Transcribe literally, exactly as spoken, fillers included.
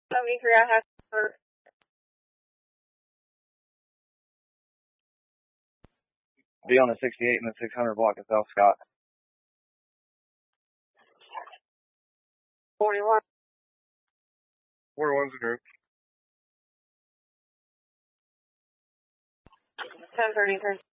seventy-three, I have for Be on the sixty-eight and the six hundred block of South Scott. forty-one. forty-one's a group. ten thirty-three.